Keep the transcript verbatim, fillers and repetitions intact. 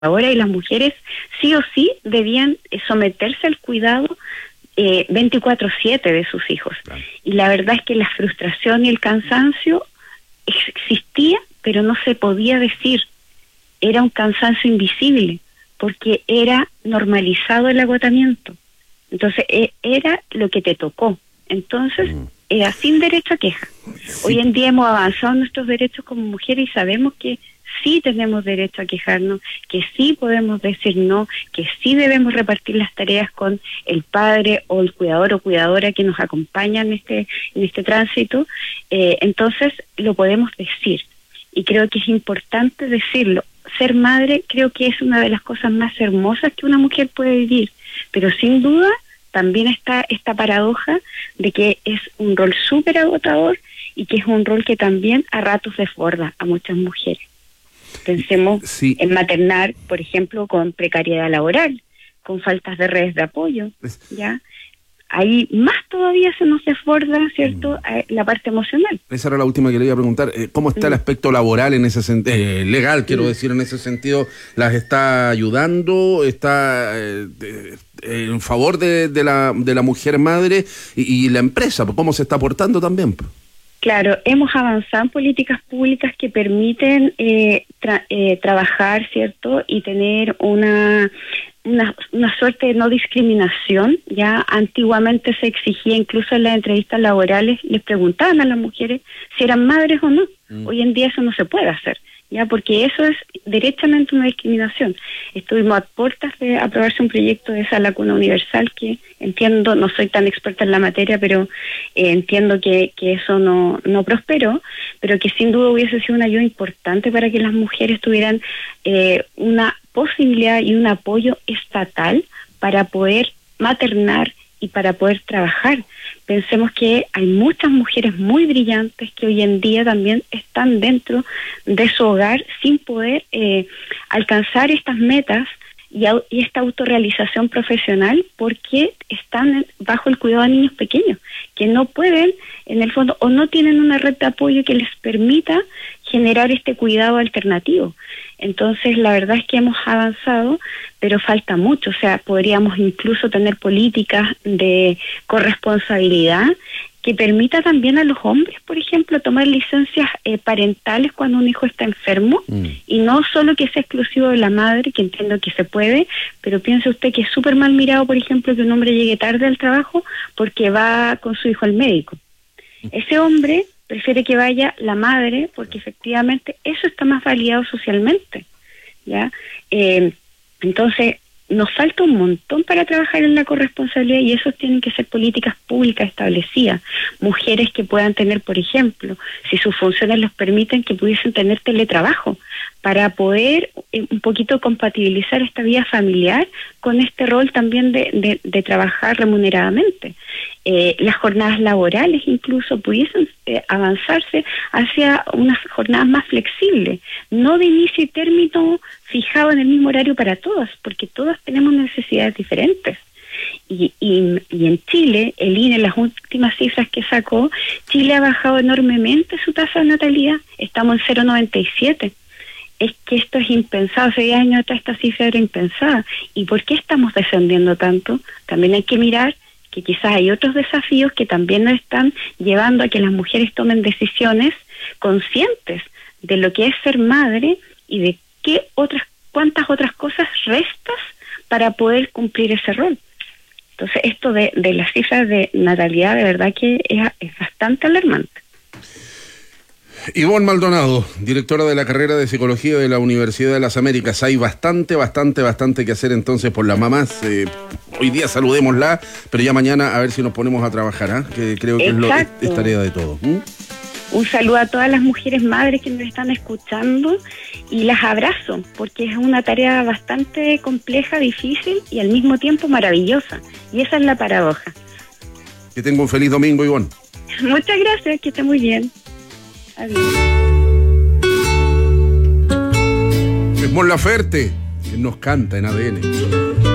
ahora, y las mujeres sí o sí debían someterse al cuidado eh, veinticuatro siete de sus hijos. Claro. Y la verdad es que la frustración y el cansancio existía, pero no se podía decir. Era un cansancio invisible, porque era normalizado el agotamiento. Entonces, eh, era lo que te tocó. Entonces, mm. era sin derecho a queja. Sí. Hoy en día hemos avanzado en nuestros derechos como mujeres y sabemos que sí tenemos derecho a quejarnos, que sí podemos decir no, que sí debemos repartir las tareas con el padre o el cuidador o cuidadora que nos acompaña en este, en este tránsito. Eh, entonces, lo podemos decir. Y creo que es importante decirlo. Ser madre creo que es una de las cosas más hermosas que una mujer puede vivir, pero sin duda también está esta paradoja de que es un rol súper agotador y que es un rol que también a ratos desborda a muchas mujeres. Pensemos sí. en maternar, por ejemplo, con precariedad laboral, con faltas de redes de apoyo, ¿ya? Ahí más todavía se nos desborda, ¿cierto?, mm. la parte emocional. Esa era la última que le iba a preguntar. ¿Cómo está mm. el aspecto laboral en ese sentido? Eh, legal, quiero mm. decir, en ese sentido. ¿Las está ayudando? ¿Está eh, de, en favor de, de, la, de la mujer madre? Y, y la empresa, ¿cómo se está aportando también? Claro, hemos avanzado en políticas públicas que permiten eh, tra- eh, trabajar, ¿cierto?, y tener una... Una, una suerte de no discriminación. Ya antiguamente se exigía, incluso en las entrevistas laborales, les preguntaban a las mujeres si eran madres o no. Mm. Hoy en día eso no se puede hacer, ya porque eso es derechamente una discriminación. Estuvimos a puertas de aprobarse un proyecto de esa lacuna universal que entiendo, no soy tan experta en la materia, pero eh, entiendo que, que eso no, no prosperó, pero que sin duda hubiese sido una ayuda importante para que las mujeres tuvieran eh, una posibilidad y un apoyo estatal para poder maternar y para poder trabajar. Pensemos que hay muchas mujeres muy brillantes que hoy en día también están dentro de su hogar sin poder eh, alcanzar estas metas y, au- y esta autorrealización profesional porque están bajo el cuidado de niños pequeños que no pueden, en el fondo, o no tienen una red de apoyo que les permita generar este cuidado alternativo. Entonces, la verdad es que hemos avanzado, pero falta mucho. O sea, podríamos incluso tener políticas de corresponsabilidad que permita también a los hombres, por ejemplo, tomar licencias eh, parentales cuando un hijo está enfermo, mm. y no solo que sea exclusivo de la madre, que entiendo que se puede, pero piense usted que es súper mal mirado, por ejemplo, que un hombre llegue tarde al trabajo porque va con su hijo al médico. Ese hombre prefiere que vaya la madre porque efectivamente eso está más validado socialmente, ¿ya? Eh, entonces, nos falta un montón para trabajar en la corresponsabilidad y eso tienen que ser políticas públicas establecidas. Mujeres que puedan tener, por ejemplo, si sus funciones los permiten, que pudiesen tener teletrabajo para poder eh, un poquito compatibilizar esta vida familiar con este rol también de, de, de trabajar remuneradamente. Eh, las jornadas laborales incluso pudiesen eh, avanzarse hacia unas jornadas más flexibles, no de inicio y término fijado en el mismo horario para todas, porque todas tenemos necesidades diferentes. Y, y, y en Chile, el I N E, las últimas cifras que sacó, Chile ha bajado enormemente su tasa de natalidad, estamos en cero coma noventa y siete. Es que esto es impensado, hace diez años atrás esta cifra era impensada. ¿Y por qué estamos descendiendo tanto? También hay que mirar que quizás hay otros desafíos que también nos están llevando a que las mujeres tomen decisiones conscientes de lo que es ser madre y de qué otras, cuántas otras cosas restas para poder cumplir ese rol. Entonces, esto de, de las cifras de natalidad, de verdad que es, es bastante alarmante. Ivonne Maldonado, directora de la carrera de Psicología de la Universidad de las Américas. Hay bastante, bastante, bastante que hacer entonces por las mamás. Eh, hoy día saludémosla, pero ya mañana a ver si nos ponemos a trabajar, ¿eh? Que creo que es, lo, es, es tarea de todos. ¿Mm? Un saludo a todas las mujeres madres que nos están escuchando y las abrazo, porque es una tarea bastante compleja, difícil y al mismo tiempo maravillosa. Y esa es la paradoja. Que tenga un feliz domingo, Ivonne. Muchas gracias, que esté muy bien. Adiós. Es Mon Laferte, que nos canta en A D N.